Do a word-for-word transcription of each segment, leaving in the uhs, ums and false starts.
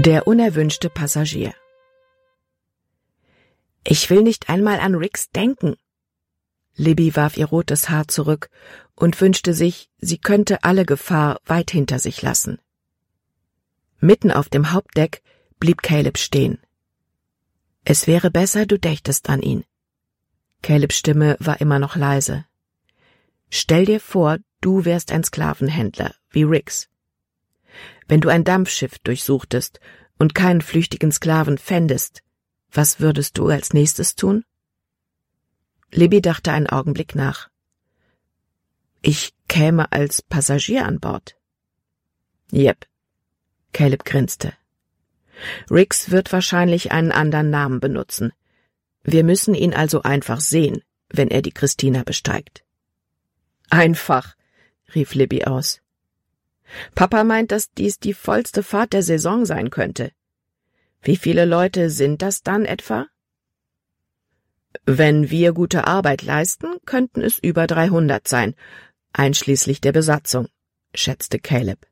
Der unerwünschte Passagier. »Ich will nicht einmal an Rix denken.« Libby warf ihr rotes Haar zurück und wünschte sich, sie könnte alle Gefahr weit hinter sich lassen. Mitten auf dem Hauptdeck blieb Caleb stehen. »Es wäre besser, du dächtest an ihn.« Calebs Stimme war immer noch leise. »Stell dir vor, du wärst ein Sklavenhändler, wie Rix. Wenn du ein Dampfschiff durchsuchtest und keinen flüchtigen Sklaven fändest, was würdest du als nächstes tun?« Libby dachte einen Augenblick nach. »Ich käme als Passagier an Bord.« »Jep«, Caleb grinste. »Rix wird wahrscheinlich einen anderen Namen benutzen. Wir müssen ihn also einfach sehen, wenn er die Christina besteigt.« »Einfach«, rief Libby aus. »Papa meint, dass dies die vollste Fahrt der Saison sein könnte. Wie viele Leute sind das dann etwa?« »Wenn wir gute Arbeit leisten, könnten es über dreihundert sein, einschließlich der Besatzung«, schätzte Caleb.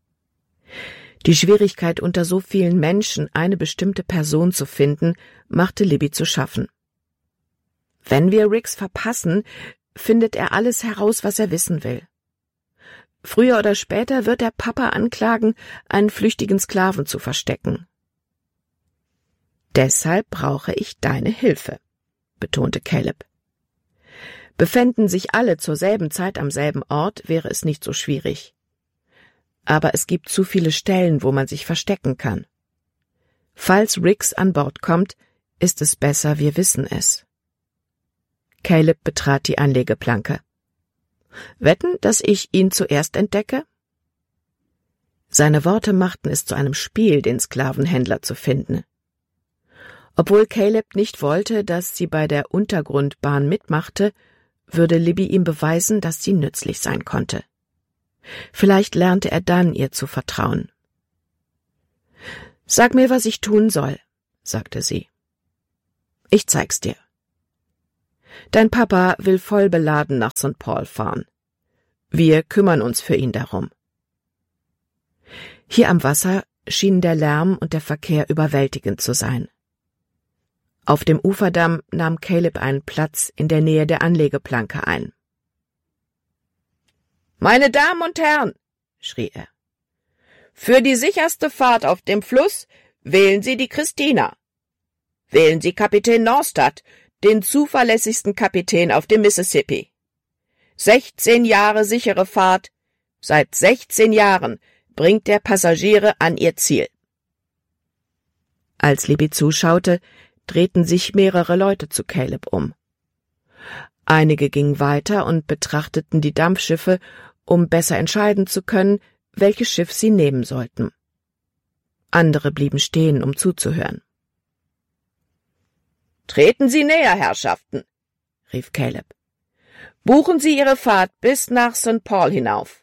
Die Schwierigkeit, unter so vielen Menschen eine bestimmte Person zu finden, machte Libby zu schaffen. »Wenn wir Rix verpassen, findet er alles heraus, was er wissen will. Früher oder später wird er Papa anklagen, einen flüchtigen Sklaven zu verstecken.« »Deshalb brauche ich deine Hilfe«, betonte Caleb. »Befänden sich alle zur selben Zeit am selben Ort, wäre es nicht so schwierig. Aber es gibt zu viele Stellen, wo man sich verstecken kann. Falls Rix an Bord kommt, ist es besser, wir wissen es.« Caleb betrat die Anlegeplanke. »Wetten, dass ich ihn zuerst entdecke?« Seine Worte machten es zu einem Spiel, den Sklavenhändler zu finden. Obwohl Caleb nicht wollte, dass sie bei der Untergrundbahn mitmachte, würde Libby ihm beweisen, dass sie nützlich sein konnte. Vielleicht lernte er dann, ihr zu vertrauen. »Sag mir, was ich tun soll«, sagte sie. »Ich zeig's dir. Dein Papa will voll beladen nach Sankt Paul fahren. Wir kümmern uns für ihn darum.« Hier am Wasser schienen der Lärm und der Verkehr überwältigend zu sein. Auf dem Uferdamm nahm Caleb einen Platz in der Nähe der Anlegeplanke ein. »Meine Damen und Herren«, schrie er, »für die sicherste Fahrt auf dem Fluss wählen Sie die Christina. Wählen Sie Kapitän Norstad, den zuverlässigsten Kapitän auf dem Mississippi. Sechzehn Jahre sichere Fahrt, seit sechzehn Jahren bringt der Passagiere an ihr Ziel.« Als Libby zuschaute, drehten sich mehrere Leute zu Caleb um. Einige gingen weiter und betrachteten die Dampfschiffe, um besser entscheiden zu können, welches Schiff sie nehmen sollten. Andere blieben stehen, um zuzuhören. »Treten Sie näher, Herrschaften«, rief Caleb. »Buchen Sie Ihre Fahrt bis nach Sankt Paul hinauf.«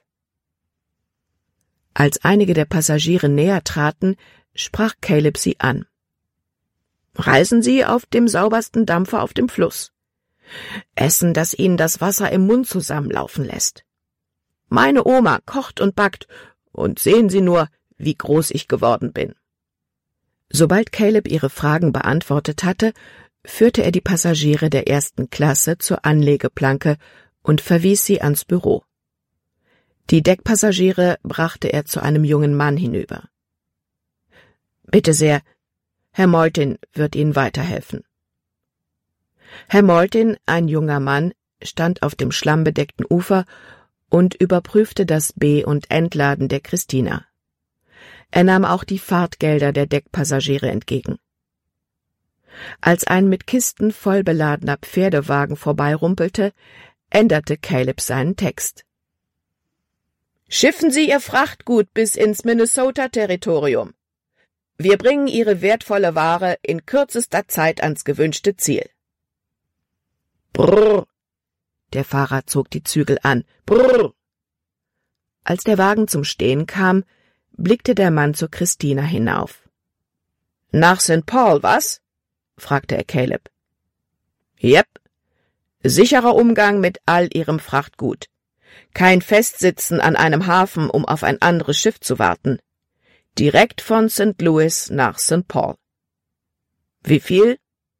Als einige der Passagiere näher traten, sprach Caleb sie an. »Reisen Sie auf dem saubersten Dampfer auf dem Fluss. Essen, das Ihnen das Wasser im Mund zusammenlaufen lässt. Meine Oma kocht und backt, und sehen Sie nur, wie groß ich geworden bin.« Sobald Caleb ihre Fragen beantwortet hatte, führte er die Passagiere der ersten Klasse zur Anlegeplanke und verwies sie ans Büro. Die Deckpassagiere brachte er zu einem jungen Mann hinüber. »Bitte sehr, Herr Maltin wird Ihnen weiterhelfen.« Herr Maltin, ein junger Mann, stand auf dem schlammbedeckten Ufer und überprüfte das Be- und Entladen der Christina. Er nahm auch die Fahrtgelder der Deckpassagiere entgegen. Als ein mit Kisten voll beladener Pferdewagen vorbeirumpelte, änderte Caleb seinen Text. »Schiffen Sie Ihr Frachtgut bis ins Minnesota-Territorium. Wir bringen Ihre wertvolle Ware in kürzester Zeit ans gewünschte Ziel.« »Brrr«, der Fahrer zog die Zügel an, »brrr«. Als der Wagen zum Stehen kam, blickte der Mann zur Christina hinauf. »Nach Sankt Paul, was?« fragte er Caleb. »Jep. Sicherer Umgang mit all Ihrem Frachtgut. Kein Festsitzen an einem Hafen, um auf ein anderes Schiff zu warten. Direkt von Sankt Louis nach Sankt Paul. Wie viel?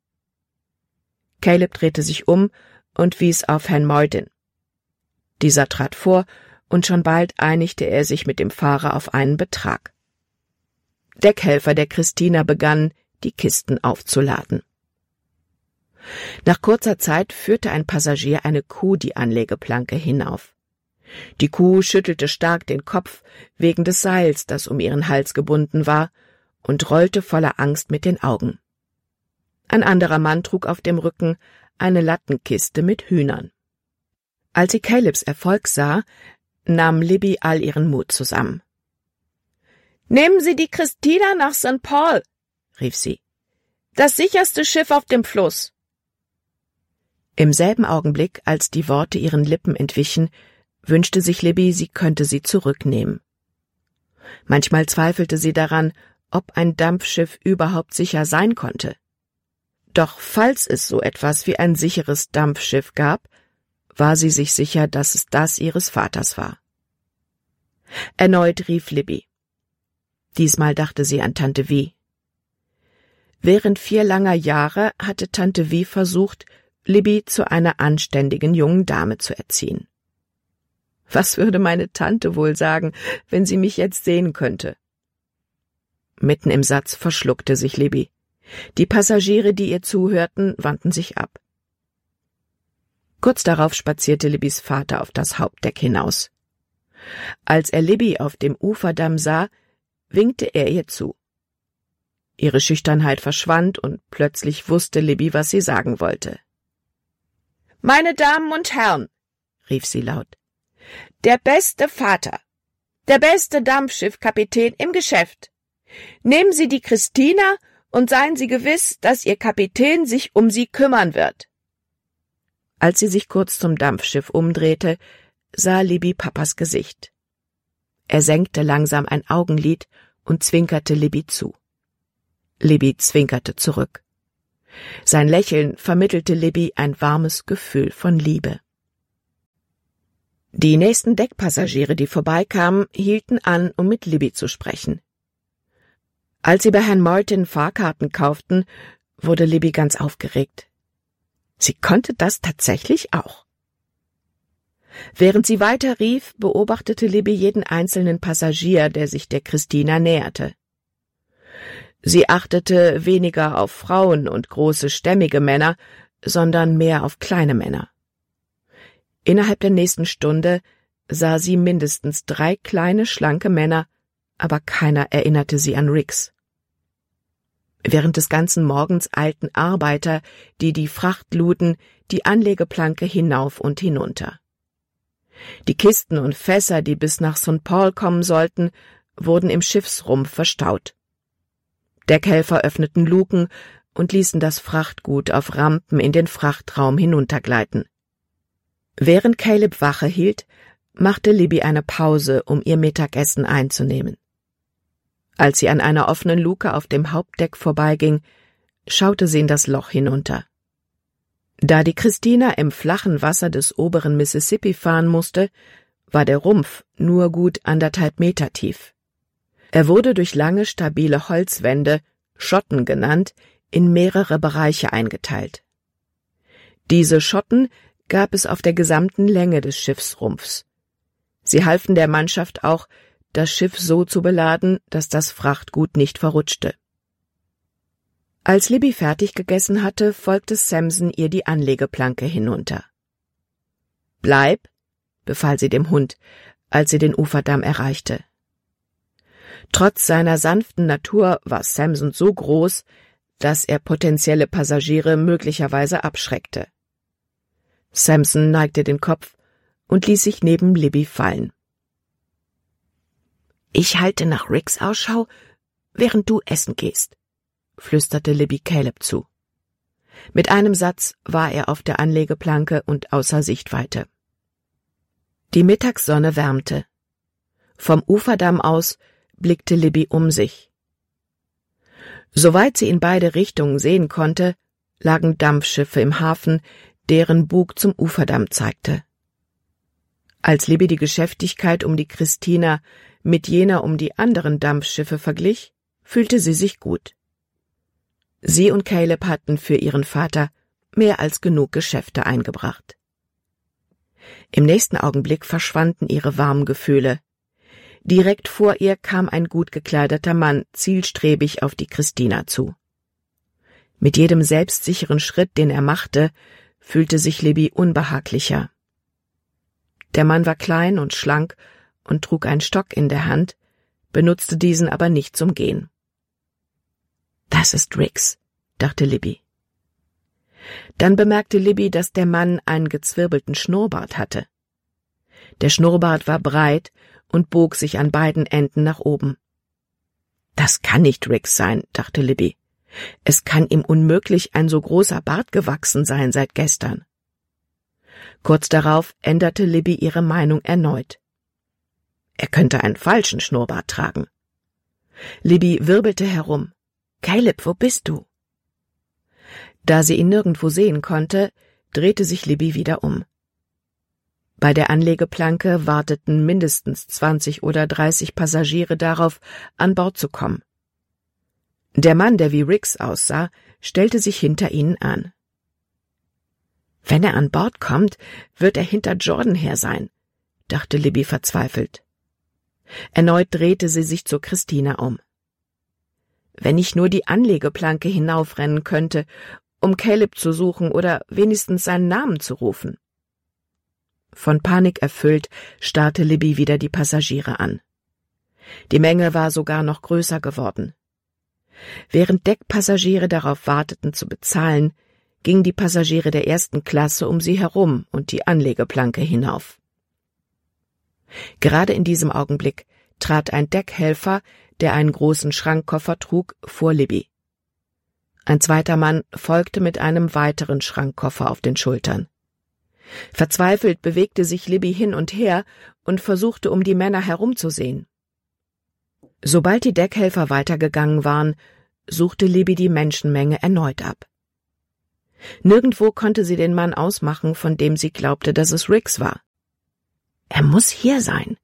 Caleb drehte sich um und wies auf Herrn Martin. Dieser trat vor, und schon bald einigte er sich mit dem Fahrer auf einen Betrag. Deckhelfer der Christina begannen, die Kisten aufzuladen. Nach kurzer Zeit führte ein Passagier eine Kuh die Anlegeplanke hinauf. Die Kuh schüttelte stark den Kopf wegen des Seils, das um ihren Hals gebunden war, und rollte voller Angst mit den Augen. Ein anderer Mann trug auf dem Rücken eine Lattenkiste mit Hühnern. Als sie Calebs Erfolg sah, nahm Libby all ihren Mut zusammen. »Nehmen Sie die Christina nach Sankt Paul«, rief sie. »Das sicherste Schiff auf dem Fluss.« Im selben Augenblick, als die Worte ihren Lippen entwichen, wünschte sich Libby, sie könnte sie zurücknehmen. Manchmal zweifelte sie daran, ob ein Dampfschiff überhaupt sicher sein konnte. Doch falls es so etwas wie ein sicheres Dampfschiff gab, war sie sich sicher, dass es das ihres Vaters war. Erneut rief Libby. Diesmal dachte sie an Tante Vi. Während vier langer Jahre hatte Tante Vi versucht, Libby zu einer anständigen jungen Dame zu erziehen. Was würde meine Tante wohl sagen, wenn sie mich jetzt sehen könnte? Mitten im Satz verschluckte sich Libby. Die Passagiere, die ihr zuhörten, wandten sich ab. Kurz darauf spazierte Libbys Vater auf das Hauptdeck hinaus. Als er Libby auf dem Uferdamm sah, winkte er ihr zu. Ihre Schüchternheit verschwand und plötzlich wusste Libby, was sie sagen wollte. »Meine Damen und Herren«, rief sie laut, »der beste Vater, der beste Dampfschiffkapitän im Geschäft. Nehmen Sie die Christina und seien Sie gewiss, dass Ihr Kapitän sich um sie kümmern wird.« Als sie sich kurz zum Dampfschiff umdrehte, sah Libby Papas Gesicht. Er senkte langsam ein Augenlid und zwinkerte Libby zu. Libby zwinkerte zurück. Sein Lächeln vermittelte Libby ein warmes Gefühl von Liebe. Die nächsten Deckpassagiere, die vorbeikamen, hielten an, um mit Libby zu sprechen. Als sie bei Herrn Martin Fahrkarten kauften, wurde Libby ganz aufgeregt. Sie konnte das tatsächlich auch. Während sie weiter rief, beobachtete Libby jeden einzelnen Passagier, der sich der Christina näherte. Sie achtete weniger auf Frauen und große, stämmige Männer, sondern mehr auf kleine Männer. Innerhalb der nächsten Stunde sah sie mindestens drei kleine, schlanke Männer, aber keiner erinnerte sie an Riggs. Während des ganzen Morgens eilten Arbeiter, die die Fracht luden, die Anlegeplanke hinauf und hinunter. Die Kisten und Fässer, die bis nach Sankt Paul kommen sollten, wurden im Schiffsrumpf verstaut. Deckhelfer öffneten Luken und ließen das Frachtgut auf Rampen in den Frachtraum hinuntergleiten. Während Caleb Wache hielt, machte Libby eine Pause, um ihr Mittagessen einzunehmen. Als sie an einer offenen Luke auf dem Hauptdeck vorbeiging, schaute sie in das Loch hinunter. Da die Christina im flachen Wasser des oberen Mississippi fahren musste, war der Rumpf nur gut anderthalb Meter tief. Er wurde durch lange, stabile Holzwände, Schotten genannt, in mehrere Bereiche eingeteilt. Diese Schotten gab es auf der gesamten Länge des Schiffsrumpfs. Sie halfen der Mannschaft auch, das Schiff so zu beladen, dass das Frachtgut nicht verrutschte. Als Libby fertig gegessen hatte, folgte Samson ihr die Anlegeplanke hinunter. »Bleib«, befahl sie dem Hund, als sie den Uferdamm erreichte. Trotz seiner sanften Natur war Samson so groß, dass er potenzielle Passagiere möglicherweise abschreckte. Samson neigte den Kopf und ließ sich neben Libby fallen. »Ich halte nach Riggs Ausschau, während du essen gehst«, flüsterte Libby Caleb zu. Mit einem Satz war er auf der Anlegeplanke und außer Sichtweite. Die Mittagssonne wärmte. Vom Uferdamm aus blickte Libby um sich. Soweit sie in beide Richtungen sehen konnte, lagen Dampfschiffe im Hafen, deren Bug zum Uferdamm zeigte. Als Libby die Geschäftigkeit um die Christina mit jener um die anderen Dampfschiffe verglich, fühlte sie sich gut. Sie und Caleb hatten für ihren Vater mehr als genug Geschäfte eingebracht. Im nächsten Augenblick verschwanden ihre warmen Gefühle. Direkt vor ihr kam ein gut gekleideter Mann zielstrebig auf die Christina zu. Mit jedem selbstsicheren Schritt, den er machte, fühlte sich Libby unbehaglicher. Der Mann war klein und schlank und trug einen Stock in der Hand, benutzte diesen aber nicht zum Gehen. »Das ist Rix«, dachte Libby. Dann bemerkte Libby, dass der Mann einen gezwirbelten Schnurrbart hatte. Der Schnurrbart war breit und bog sich an beiden Enden nach oben. »Das kann nicht Rix sein«, dachte Libby. »Es kann ihm unmöglich ein so großer Bart gewachsen sein seit gestern.« Kurz darauf änderte Libby ihre Meinung erneut. Er könnte einen falschen Schnurrbart tragen. Libby wirbelte herum. »Caleb, wo bist du?« Da sie ihn nirgendwo sehen konnte, drehte sich Libby wieder um. Bei der Anlegeplanke warteten mindestens zwanzig oder dreißig Passagiere darauf, an Bord zu kommen. Der Mann, der wie Rix aussah, stellte sich hinter ihnen an. »Wenn er an Bord kommt, wird er hinter Jordan her sein«, dachte Libby verzweifelt. Erneut drehte sie sich zu Christina um. »Wenn ich nur die Anlegeplanke hinaufrennen könnte, um Caleb zu suchen oder wenigstens seinen Namen zu rufen.« Von Panik erfüllt starrte Libby wieder die Passagiere an. Die Menge war sogar noch größer geworden. Während Deckpassagiere darauf warteten zu bezahlen, gingen die Passagiere der ersten Klasse um sie herum und die Anlegeplanke hinauf. Gerade in diesem Augenblick trat ein Deckhelfer, der einen großen Schrankkoffer trug, vor Libby. Ein zweiter Mann folgte mit einem weiteren Schrankkoffer auf den Schultern. Verzweifelt bewegte sich Libby hin und her und versuchte, um die Männer herumzusehen. Sobald die Deckhelfer weitergegangen waren, suchte Libby die Menschenmenge erneut ab. Nirgendwo konnte sie den Mann ausmachen, von dem sie glaubte, dass es Rix war. Er muss hier sein.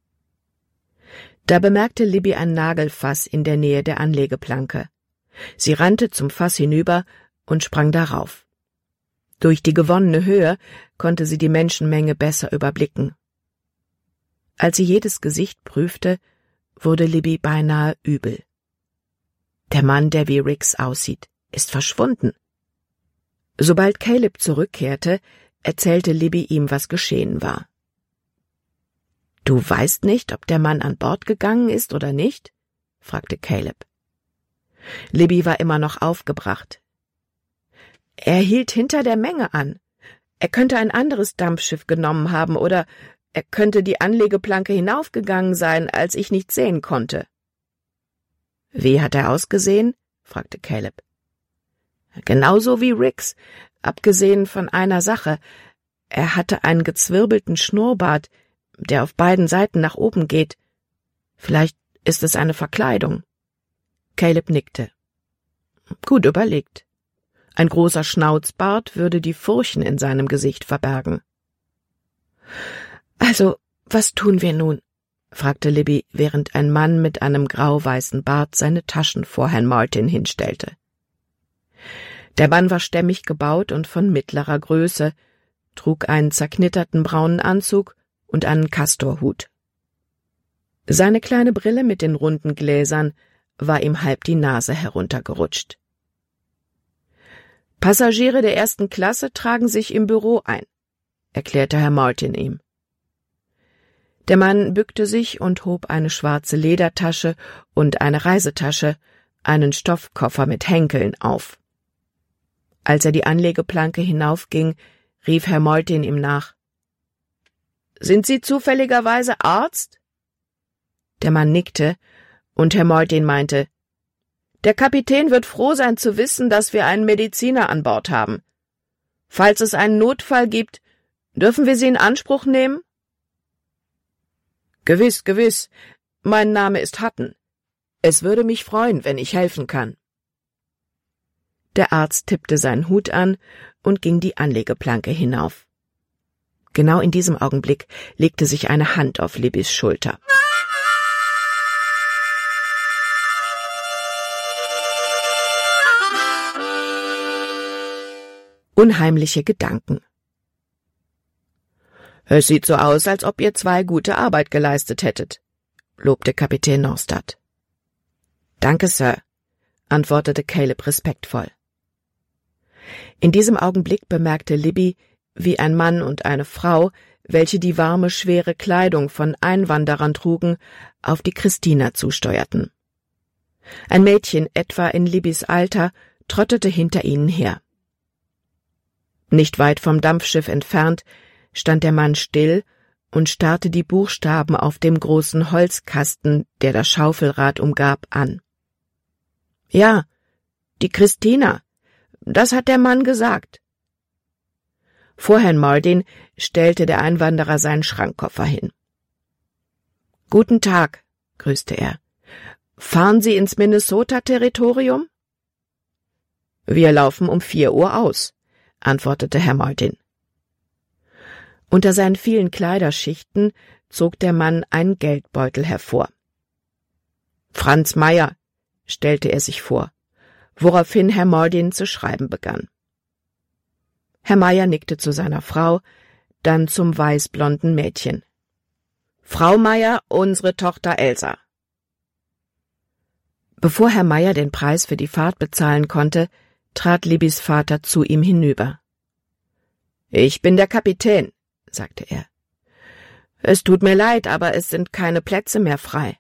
Da bemerkte Libby ein Nagelfass in der Nähe der Anlegeplanke. Sie rannte zum Fass hinüber und sprang darauf. Durch die gewonnene Höhe konnte sie die Menschenmenge besser überblicken. Als sie jedes Gesicht prüfte, wurde Libby beinahe übel. Der Mann, der wie Rix aussieht, ist verschwunden. Sobald Caleb zurückkehrte, erzählte Libby ihm, was geschehen war. »Du weißt nicht, ob der Mann an Bord gegangen ist oder nicht?« fragte Caleb. Libby war immer noch aufgebracht. »Er hielt hinter der Menge an. Er könnte ein anderes Dampfschiff genommen haben oder er könnte die Anlegeplanke hinaufgegangen sein, als ich nicht sehen konnte.« »Wie hat er ausgesehen?« fragte Caleb. »Genauso wie Rix, abgesehen von einer Sache. Er hatte einen gezwirbelten Schnurrbart, der auf beiden Seiten nach oben geht. Vielleicht ist es eine Verkleidung.« Caleb nickte. »Gut überlegt. Ein großer Schnauzbart würde die Furchen in seinem Gesicht verbergen.« »Also, was tun wir nun?« fragte Libby, während ein Mann mit einem grau-weißen Bart seine Taschen vor Herrn Martin hinstellte. Der Mann war stämmig gebaut und von mittlerer Größe, trug einen zerknitterten braunen Anzug und einen Kastorhut. Seine kleine Brille mit den runden Gläsern war ihm halb die Nase heruntergerutscht. »Passagiere der ersten Klasse tragen sich im Büro ein«, erklärte Herr Martin ihm. Der Mann bückte sich und hob eine schwarze Ledertasche und eine Reisetasche, einen Stoffkoffer mit Henkeln auf. Als er die Anlegeplanke hinaufging, rief Herr Martin ihm nach. »Sind Sie zufälligerweise Arzt?« Der Mann nickte, und Herr Martin meinte, »Der Kapitän wird froh sein zu wissen, dass wir einen Mediziner an Bord haben. Falls es einen Notfall gibt, dürfen wir Sie in Anspruch nehmen?« »Gewiss, gewiss. Mein Name ist Hutton. Es würde mich freuen, wenn ich helfen kann.« Der Arzt tippte seinen Hut an und ging die Anlegeplanke hinauf. Genau in diesem Augenblick legte sich eine Hand auf Libbys Schulter. Unheimliche Gedanken. »Es sieht so aus, als ob ihr zwei gute Arbeit geleistet hättet«, lobte Kapitän Norstad. »Danke, Sir«, antwortete Caleb respektvoll. In diesem Augenblick bemerkte Libby, wie ein Mann und eine Frau, welche die warme, schwere Kleidung von Einwanderern trugen, auf die Christina zusteuerten. Ein Mädchen, etwa in Libbys Alter, trottete hinter ihnen her. Nicht weit vom Dampfschiff entfernt stand der Mann still und starrte die Buchstaben auf dem großen Holzkasten, der das Schaufelrad umgab, an. »Ja, die Christina, das hat der Mann gesagt.« Vor Herrn Maldin stellte der Einwanderer seinen Schrankkoffer hin. »Guten Tag«, grüßte er. »Fahren Sie ins Minnesota-Territorium?« »Wir laufen um vier Uhr aus«, antwortete Herr Maldin. Unter seinen vielen Kleiderschichten zog der Mann einen Geldbeutel hervor. »Franz Meyer«, stellte er sich vor, woraufhin Herr Maldin zu schreiben begann. Herr Meyer nickte zu seiner Frau, dann zum weißblonden Mädchen. »Frau Meyer, unsere Tochter Elsa.« Bevor Herr Meyer den Preis für die Fahrt bezahlen konnte, trat Libbys Vater zu ihm hinüber. »Ich bin der Kapitän«, sagte er. »Es tut mir leid, aber es sind keine Plätze mehr frei.«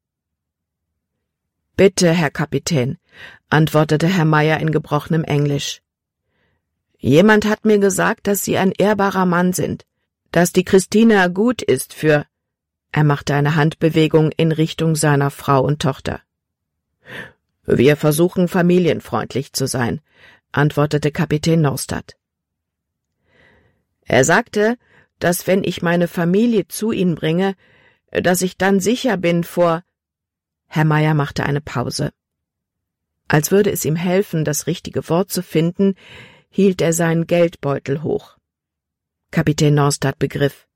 »Bitte, Herr Kapitän«, antwortete Herr Meyer in gebrochenem Englisch. »Jemand hat mir gesagt, dass Sie ein ehrbarer Mann sind, dass die Christina gut ist für...« Er machte eine Handbewegung in Richtung seiner Frau und Tochter. »Wir versuchen, familienfreundlich zu sein«, antwortete Kapitän Norstad. »Er sagte, dass wenn ich meine Familie zu Ihnen bringe, dass ich dann sicher bin vor...« Herr Meyer machte eine Pause. Als würde es ihm helfen, das richtige Wort zu finden, hielt er seinen Geldbeutel hoch. Kapitän Norstad begriff.